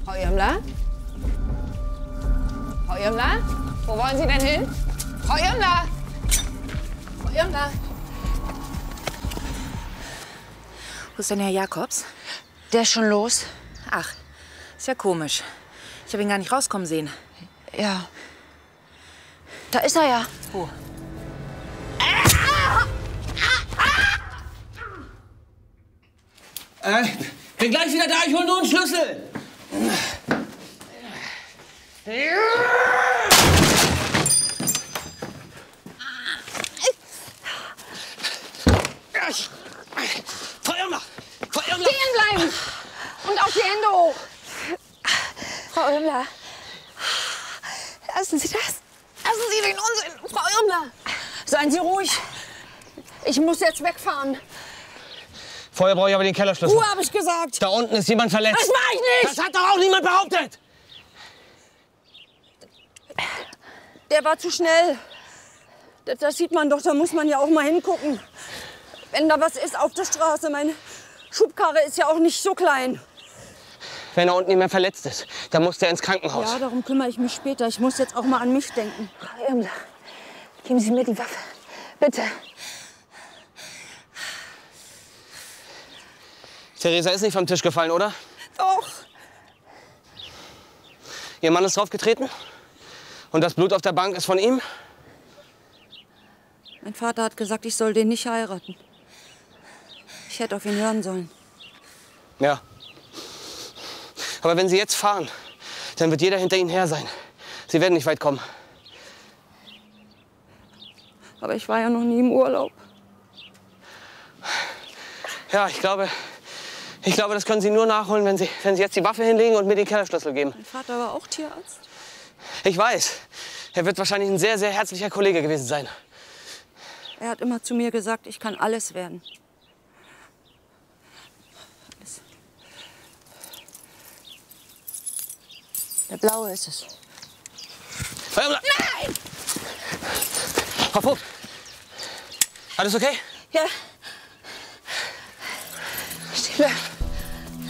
Frau Irmler? Frau Irmler? Wo wollen Sie denn hin? Frau Irmler! Frau Irmler! Wo ist denn Herr Jakobs? Der ist schon los. Ach, ist ja komisch. Ich habe ihn gar nicht rauskommen sehen. Ja. Da ist er ja. Wo? Bin gleich wieder da, ich hol nur einen Schlüssel. Frau Irmler! Frau Irmler! Stehen bleiben! Und auf die Hände hoch! Frau Irmler! Lassen Sie das! Lassen Sie den Unsinn! Frau Irmler! Seien Sie ruhig! Ich muss jetzt wegfahren. Vorher brauche ich aber den Kellerschlüssel. Ruhe, habe ich gesagt! Da unten ist jemand verletzt. Das war ich nicht! Das hat doch auch niemand behauptet! Der war zu schnell. Das sieht man doch, da muss man ja auch mal hingucken. Wenn da was ist auf der Straße, meine Schubkarre ist ja auch nicht so klein. Wenn da unten jemand verletzt ist, dann muss der ins Krankenhaus. Ja, darum kümmere ich mich später. Ich muss jetzt auch mal an mich denken. Frau Irmler, geben Sie mir die Waffe. Bitte. Theresa ist nicht vom Tisch gefallen, oder? Doch. Ihr Mann ist draufgetreten? Und das Blut auf der Bank ist von ihm? Mein Vater hat gesagt, ich soll den nicht heiraten. Ich hätte auf ihn hören sollen. Ja. Aber wenn Sie jetzt fahren, dann wird jeder hinter Ihnen her sein. Sie werden nicht weit kommen. Aber ich war ja noch nie im Urlaub. Ja, ich glaube, das können Sie nur nachholen, wenn Sie jetzt die Waffe hinlegen und mir den Kellerschlüssel geben. Mein Vater war auch Tierarzt. Ich weiß. Er wird wahrscheinlich ein sehr, sehr herzlicher Kollege gewesen sein. Er hat immer zu mir gesagt, ich kann alles werden. Alles. Der blaue ist es. Nein! Frau Vogt! Alles okay? Ja. Steh bleiben.